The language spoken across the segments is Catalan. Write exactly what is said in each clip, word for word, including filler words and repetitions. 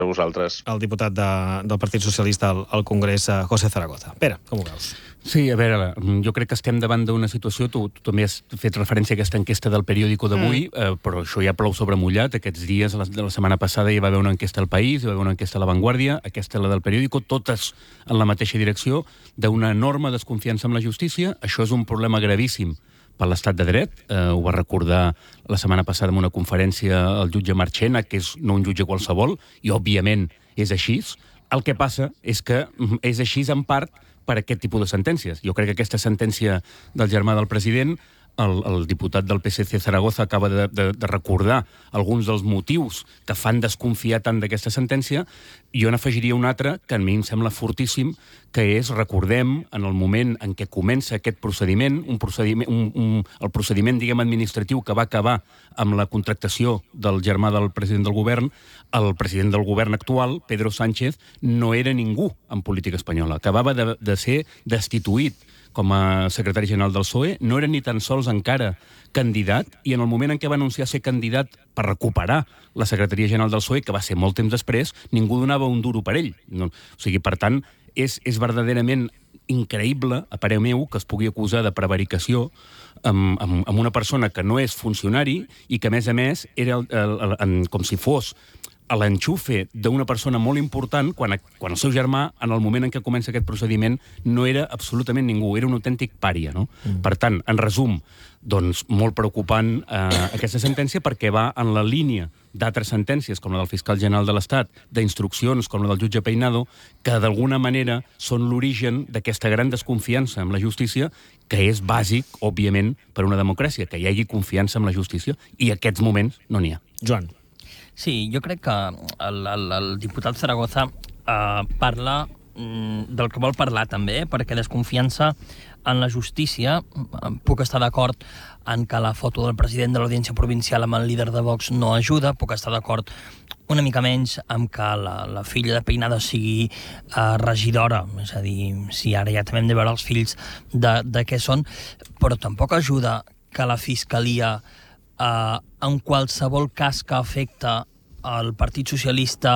per vosaltres. El diputat de, del Partit Socialista al, al Congrés, José Zaragoza. Pere, com ho veus? Sí, a veure, jo crec que estem davant d'una situació, tu, tu també has fet referència a aquesta enquesta del periòdico d'avui, mm. eh, però això ja plou sobre mullat. Aquests dies, la, de la setmana passada, hi va haver una enquesta al País, hi va haver una enquesta a La Vanguardia, aquesta la del periòdico, totes en la mateixa direcció, d'una enorme desconfiança amb la justícia. Això és un problema gravíssim per l'estat de dret. Eh, ho va recordar la setmana passada en una conferència el jutge Marchena, que és no un jutge qualsevol, i òbviament és així. El que passa és que és així en part per aquest tipus de sentències. Jo crec que aquesta sentència del germà del president, el, el diputat del P S C Zaragoza acaba de, de, de recordar alguns dels motius que fan desconfiar tant d'aquesta sentència. Jo n'afegiria un altre que a mi em sembla fortíssim, que és, recordem, en el moment en què comença aquest procediment, un procediment un, un, el procediment, diguem, administratiu que va acabar amb la contractació del germà del president del govern, el president del govern actual, Pedro Sánchez, no era ningú en política espanyola. Acabava de, de ser destituït com a secretari general del P S O E, no era ni tan sols encara candidat, i en el moment en què va anunciar ser candidat per recuperar la secretaria general del P S O E, que va ser molt temps després, ningú donava un duro per ell. No, o sigui, per tant, és, és verdaderament increïble, a parer meu, que es pugui acusar de prevaricació amb, amb, amb una persona que no és funcionari i que, a més a més, era el, el, el, el, com si fos a l'enxufe d'una persona molt important quan, quan el seu germà, en el moment en què comença aquest procediment, no era absolutament ningú, era un autèntic pària, no? Mm. Per tant, en resum, doncs, molt preocupant eh, aquesta sentència perquè va en la línia d'altres sentències, com la del fiscal general de l'Estat, d'instruccions com la del jutge Peinado, que d'alguna manera són l'origen d'aquesta gran desconfiança amb la justícia, que és bàsic, òbviament, per una democràcia, que hi hagi confiança en la justícia, i en aquests moments no n'hi ha. Joan. Sí, jo crec que el, el, el diputat Zaragoza eh, parla mm, del que vol parlar també, perquè desconfiança en la justícia. Puc estar d'acord en que la foto del president de l'Audiència Provincial amb el líder de Vox no ajuda, puc estar d'acord una mica menys amb que la, la filla de Peinado sigui eh, regidora, és a dir, si ara ja també hem de veure els fills de, de què són, però tampoc ajuda que la Fiscalia Uh, en qualsevol cas que afecta el Partit Socialista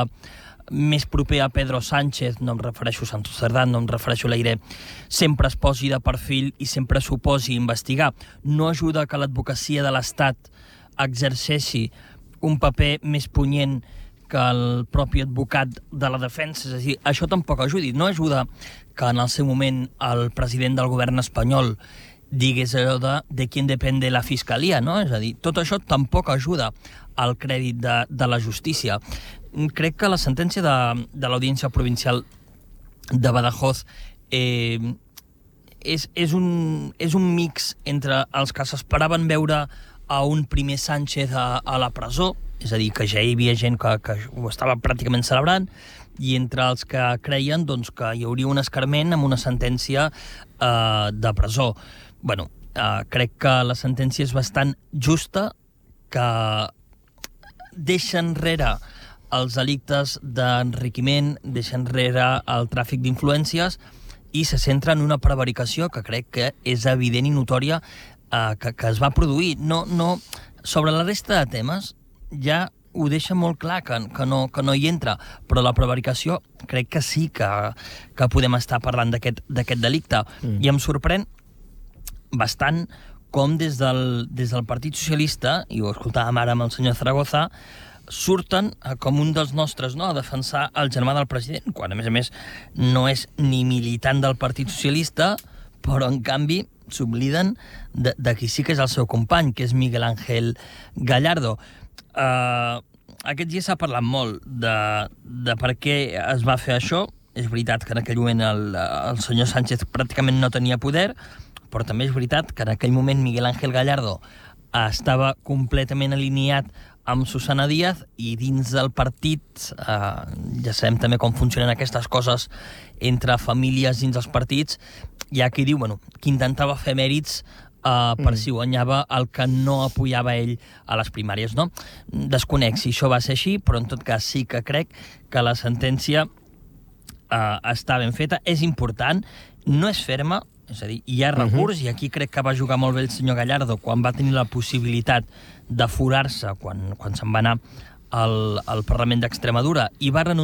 més proper a Pedro Sánchez, no em refereixo a Santos Cerdán, no em refereixo a l'Aire, sempre es posi de perfil i sempre s'oposi a investigar. No ajuda que l'advocacia de l'Estat exerceixi un paper més punyent que el propi advocat de la defensa. És a dir, això tampoc ajudi. No ajuda que en el seu moment el president del govern espanyol digués allò de, de qui depèn la fiscalia, no? És a dir, tot això tampoc ajuda al crèdit de, de la justícia. Crec que la sentència de, de l'Audiència Provincial de Badajoz eh, és, és, un, és un mix entre els que s'esperaven veure a un primer Sánchez a, a la presó, és a dir, que ja hi havia gent que, que ho estava pràcticament celebrant, i entre els que creien doncs, que hi hauria un escarment amb una sentència eh, de presó. Bueno, eh, crec que la sentència és bastant justa, que deixa enrere els delictes d'enriquiment, deixa enrere el tràfic d'influències i se centra en una prevaricació que crec que és evident i notòria eh, que, que es va produir. No, no, sobre la resta de temes ja ho deixa molt clar que, que, no, que no hi entra, però la prevaricació crec que sí que, que podem estar parlant d'aquest delicte. Mm. I em sorprèn bastant com des del, des del Partit Socialista, i ho escoltàvem ara amb el senyor Zaragoza, surten com un dels nostres, no?, a defensar el germà del president, quan a més a més no és ni militant del Partit Socialista, però en canvi s'obliden de, de qui sí que és el seu company, que és Miguel Ángel Gallardo. Uh, aquest dia s'ha parlat molt de, de per què es va fer això. És veritat que en aquell moment el, el senyor Sánchez pràcticament no tenia poder, però també és veritat que en aquell moment Miguel Ángel Gallardo estava completament alineat amb Susana Díaz, i dins del partit, eh, ja sabem també com funcionen aquestes coses entre famílies dins dels partits, hi ha qui diu, bueno, que intentava fer mèrits Uh, per mm. si guanyava el que no apoyava ell a les primàries, no? Desconec si això va ser així, però en tot cas sí que crec que la sentència uh, està ben feta, és important, no és ferma, és a dir, hi ha recurs, uh-huh. i aquí crec que va jugar molt bé el senyor Gallardo quan va tenir la possibilitat de forar-se quan, quan se'n va anar al, al Parlament d'Extremadura i va renunciar